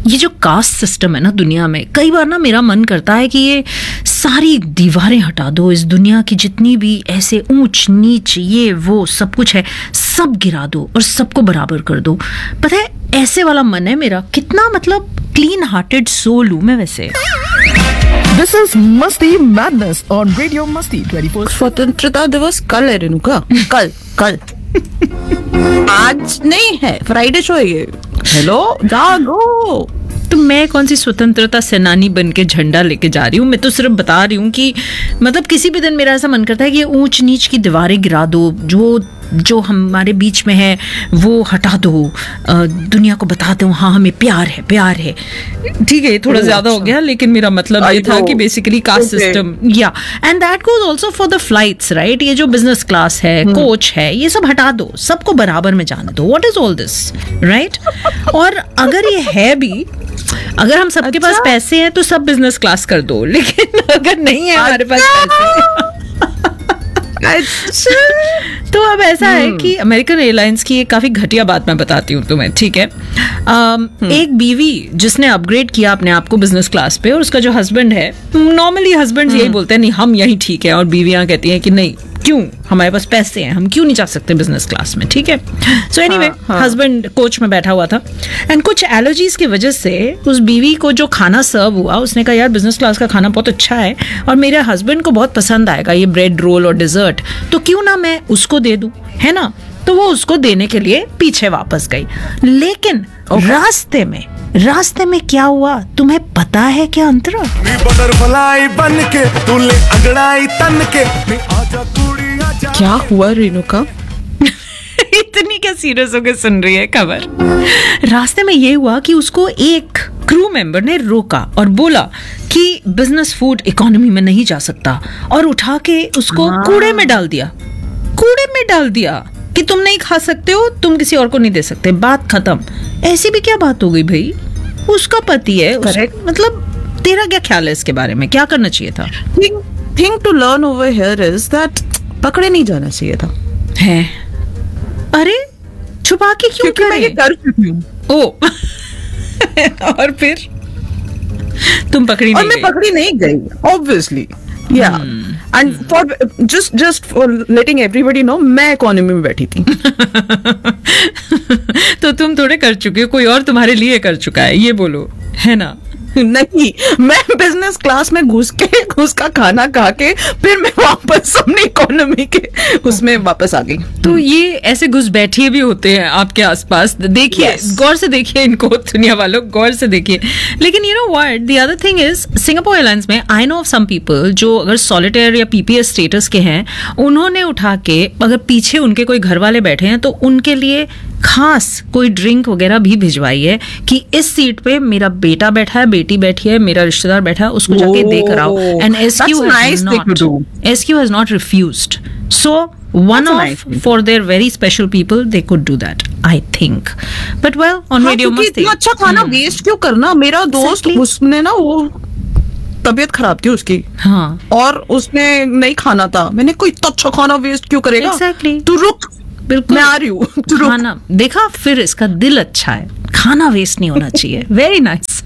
ये जो caste system है ना दुनिया में, कई बार ना मेरा मन करता है कि ये सारी दीवारें हटा दो, इस दुनिया की जितनी भी ऐसे ऊंच नीच ये वो सब कुछ है सब गिरा दो और सबको बराबर कर दो। पता है ऐसे वाला मन है मेरा। कितना मतलब क्लीन हार्टेड सोल हूं मैं वैसे। This is Masti Madness on Radio Masti 24। स्वतंत्रता दिवस कल है रेणुका, कल कल आज नहीं है, फ्राइडे शो है ये। हेलो जागो। तो मैं कौन सी स्वतंत्रता सेनानी बन के झंडा लेके जा रही हूँ। मैं तो सिर्फ बता रही हूँ कि मतलब किसी भी दिन मेरा ऐसा मन करता है कि ऊंच नीच की दीवारें गिरा दो, जो हमारे बीच में है वो हटा दो, दुनिया को बताते हो हाँ हमें प्यार है प्यार है। ठीक है, थोड़ा ज्यादा हो गया, लेकिन मेरा मतलब ये था कि बेसिकली कास्ट सिस्टम या and that goes also for the flights, right. ये जो बिजनेस क्लास है, कोच है, ये सब हटा दो, सबको बराबर में जाने दो। What is all this, right. और अगर ये है भी, अगर हम सबके पास पैसे हैं तो सब बिजनेस क्लास कर दो, लेकिन अगर नहीं है हमारे पास पैसे तो अब ऐसा है कि अमेरिकन एयरलाइंस की एक काफी घटिया बात मैं बताती हूँ तुम्हें, ठीक है। एक बीवी जिसने अपग्रेड किया अपने आप को बिजनेस क्लास पे, और उसका जो हस्बैंड है, नॉर्मली हस्बैंड यही बोलते हैं नहीं हम यही ठीक है, और बीवियां कहती हैं कि नहीं क्यों, हमारे पास पैसे हैं, हम क्यों नहीं जा सकते बिजनेस क्लास में, ठीक है। सो एनीवे हस्बैंड कोच में बैठा हुआ था एंड कुछ एलर्जीज की वजह से उस बीवी को जो खाना सर्व हुआ, उसने कहा यार बिजनेस क्लास का खाना बहुत अच्छा है और मेरे हस्बैंड को बहुत पसंद आएगा ये ब्रेड रोल और डिजर्ट, तो क्यों ना मैं उसको दे दूं, है ना। तो वो उसको देने के लिए पीछे वापस गई, लेकिन रास्ते में क्या हुआ तुम्हें पता है क्या अंतरा? क्या हुआ रेणुका? इतनी क्या सीरियस होकर सुन रही है खबर? रास्ते में ये हुआ कि उसको एक क्रू मेंबर ने रोका और बोला कि बिजनेस फूड इकोनॉमी में नहीं जा सकता, और उठा के उसको कूड़े में डाल दिया कि तुम नहीं खा सकते हो, तुम किसी और को नहीं दे सकते, बात खत्म। ऐसी भी क्या बात हो गई भाई? उसका पति है, मतलब तेरा क्या ख्याल है इसके बारे में, क्या करना चाहिए था? Thing to learn over here is that पकड़े नहीं जाना चाहिए था। है अरे छुपा के क्यों क्योंकि मैं ये कर चुकी हूँ। ओ और फिर तुम पकड़ी नहीं गई? मैं पकड़ी नहीं गई ऑब्वियसली, या and for just for letting everybody no, मैं इकोनॉमी में बैठी थी। तो तुम थोड़े कर चुके हो, कोई और तुम्हारे लिए कर चुका है, ये बोलो, है ना। नहीं, मैं बिजनेस क्लास में घुस का खाना खा के फिर मैं वापस अपनी इकोनॉमी के उसमें वापस आ गई। तो ये ऐसे घुस बैठिए भी होते हैं आपके आसपास, देखिए गौर से देखिए इनको, दुनिया वालों गौर से देखिए। लेकिन you know what, the other thing is Singapore airlines में I know of some people जो अगर सॉलिटेयर या पीपीएस स्टेटस के हैं, उन्होंने उठा के अगर पीछे उनके कोई घर वाले बैठे हैं तो उनके लिए खास कोई ड्रिंक वगैरह भी भिजवाई है कि इस सीट पे मेरा बेटा बैठा है, बेटी बैठी है, मेरा रिश्तेदार बैठा है, उसको जाके देकर आओ। And SQ has not refused, so one off for their very special people, they could do that, I think. But well, on Radio Masti, अच्छा खाना वेस्ट क्यों करना? मेरा दोस्त उसने ना, वो तबीयत खराब थी उसकी, हाँ, और उसने नहीं खाना था। मैंने कोई अच्छा खाना वेस्ट क्यों करेगा? Exactly. तू रुक, बिल्कुल मैं आ रही हूँ। खाना देखा, फिर इसका दिल अच्छा है, खाना वेस्ट नहीं होना चाहिए। Very nice.